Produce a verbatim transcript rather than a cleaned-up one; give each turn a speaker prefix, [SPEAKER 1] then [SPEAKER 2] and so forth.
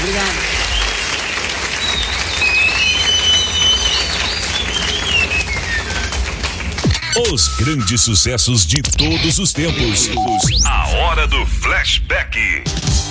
[SPEAKER 1] Obrigado.
[SPEAKER 2] Os grandes sucessos de todos os tempos. A hora do flashback.